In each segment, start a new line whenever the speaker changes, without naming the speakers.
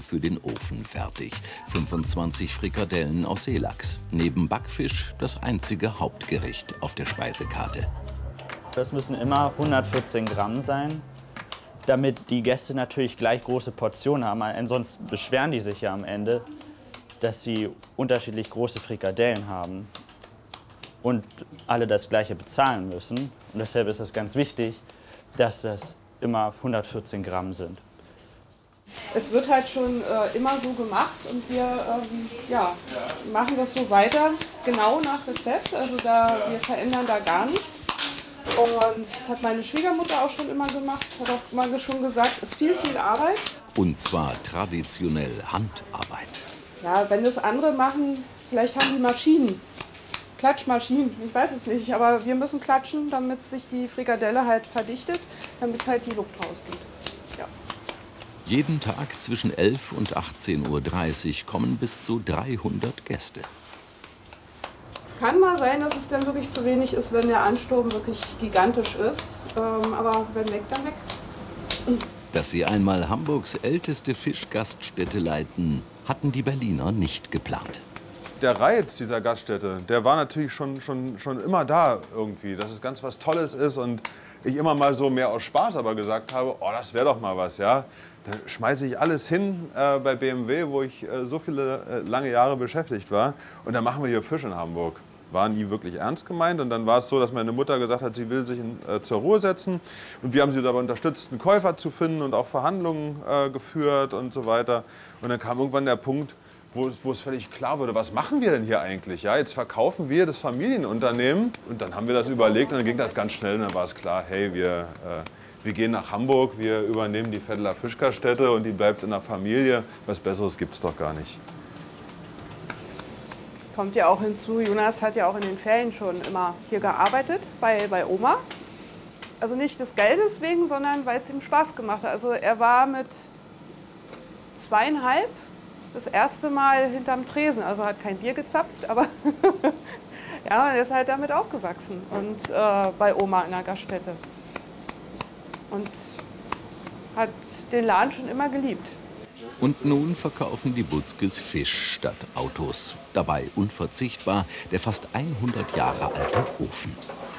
für den Ofen fertig. 25 Frikadellen aus Seelachs. Neben Backfisch das einzige Hauptgericht auf der Speisekarte.
Das müssen immer 114 Gramm sein, damit die Gäste natürlich gleich große Portionen haben. Ansonsten beschweren die sich ja am Ende, dass sie unterschiedlich große Frikadellen haben und alle das Gleiche bezahlen müssen. Und deshalb ist es ganz wichtig, dass das immer 114 Gramm sind.
Es wird halt schon immer so gemacht und wir machen das so weiter, genau nach Rezept. Also wir verändern da gar nichts. Und das hat meine Schwiegermutter auch schon immer gemacht, hat auch immer schon gesagt, es ist viel, viel Arbeit.
Und zwar traditionell Handarbeit.
Ja, wenn das andere machen, vielleicht haben die Maschinen, Klatschmaschinen, ich weiß es nicht, aber wir müssen klatschen, damit sich die Frikadelle halt verdichtet, damit halt die Luft rausgeht. Ja.
Jeden Tag zwischen 11 und 18:30 Uhr kommen bis zu 300 Gäste.
Es kann mal sein, dass es dann wirklich zu wenig ist, wenn der Ansturm wirklich gigantisch ist. Aber wenn weg, dann weg.
Dass sie einmal Hamburgs älteste Fischgaststätte leiten, hatten die Berliner nicht geplant.
Der Reiz dieser Gaststätte, der war natürlich schon immer da irgendwie, dass es ganz was Tolles ist und ich immer mal so mehr aus Spaß aber gesagt habe, oh, das wäre doch mal was, ja. Da schmeiße ich alles hin bei BMW, wo ich so viele lange Jahre beschäftigt war und dann machen wir hier Fisch in Hamburg. War nie wirklich ernst gemeint und dann war es so, dass meine Mutter gesagt hat, sie will sich zur Ruhe setzen und wir haben sie dabei unterstützt, einen Käufer zu finden und auch Verhandlungen geführt und so weiter. Und dann kam irgendwann der Punkt, wo es völlig klar wurde, was machen wir denn hier eigentlich? Ja, jetzt verkaufen wir das Familienunternehmen und dann haben wir das überlegt und dann ging das ganz schnell und dann war es klar, hey, wir gehen nach Hamburg, wir übernehmen die Vetteler Fischgaststätte und die bleibt in der Familie. Was Besseres gibt es doch gar nicht.
Kommt ja auch hinzu, Jonas hat ja auch in den Ferien schon immer hier gearbeitet, bei Oma. Also nicht des Geldes wegen, sondern weil es ihm Spaß gemacht hat. Also er war mit 2,5 das erste Mal hinterm Tresen. Also hat kein Bier gezapft, aber ja, er ist halt damit aufgewachsen und bei Oma in der Gaststätte. Und hat den Laden schon immer geliebt.
Und nun verkaufen die Butzkes Fisch statt Autos. Dabei unverzichtbar der fast 100 Jahre alte Ofen.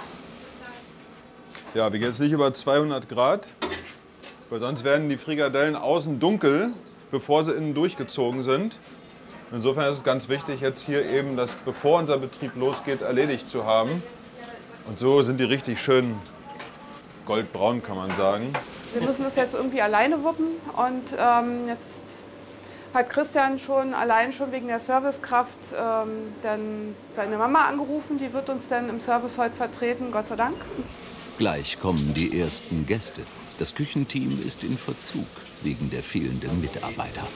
Ja, wir gehen jetzt nicht über 200 Grad, weil sonst werden die Frikadellen außen dunkel, bevor sie innen durchgezogen sind. Insofern ist es ganz wichtig, jetzt hier eben das, bevor unser Betrieb losgeht, erledigt zu haben. Und so sind die richtig schön goldbraun, kann man sagen.
Wir müssen das jetzt irgendwie alleine wuppen und jetzt hat Christian allein schon wegen der Servicekraft dann seine Mama angerufen. Die wird uns dann im Service heute vertreten, Gott sei Dank.
Gleich kommen die ersten Gäste. Das Küchenteam ist in Verzug wegen der fehlenden Mitarbeiter.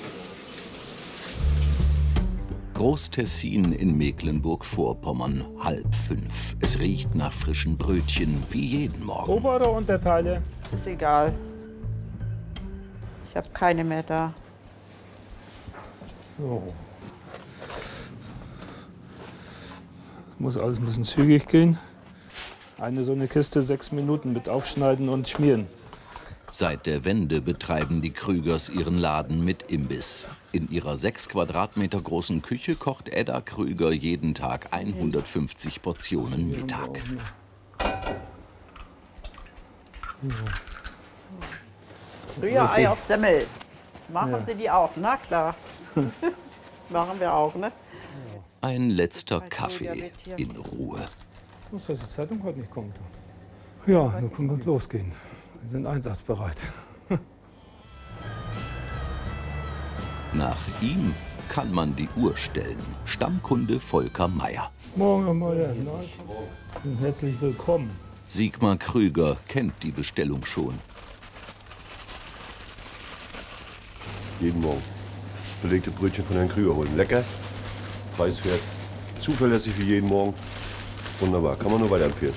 Groß-Tessin in Mecklenburg-Vorpommern, 4:30. Es riecht nach frischen Brötchen, wie jeden Morgen.
Ober- oder Unterteile?
Ist egal. Ich habe keine mehr da.
So. Muss alles ein bisschen zügig gehen. So eine Kiste 6 Minuten mit Aufschneiden und Schmieren.
Seit der Wende betreiben die Krügers ihren Laden mit Imbiss. In ihrer 6 Quadratmeter großen Küche kocht Edda Krüger jeden Tag 150 Portionen Mittag.
Rührei auf Semmel. Machen Sie die auch? Na klar. Machen wir auch, ne?
Ein letzter Kaffee in Ruhe.
Muss, dass die Zeitung heute nicht kommt. Ja, dann können wir losgehen. Wir sind einsatzbereit.
Nach ihm kann man die Uhr stellen. Stammkunde Volker Meier.
Morgen, Herr Meier. Herzlich willkommen.
Sigmar Krüger kennt die Bestellung schon.
Jeden Morgen. Belegte Brötchen von Herrn Krüger holen. Lecker, preiswert, zuverlässig wie jeden Morgen. Wunderbar, kann man nur weiterempfehlen.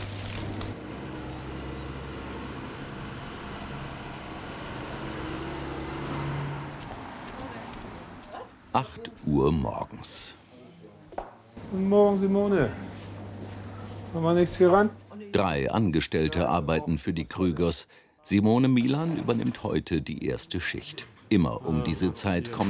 – 8 Uhr morgens.
Guten Morgen, Simone. Haben wir nichts gerannt?
3 Angestellte arbeiten für die Krügers. Simone Milan übernimmt heute die erste Schicht. Immer um diese Zeit kommt